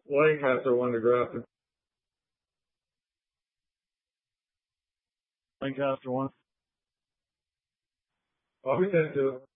Lancaster wanted to draft him. Lancaster won. Oh, he didn't do it.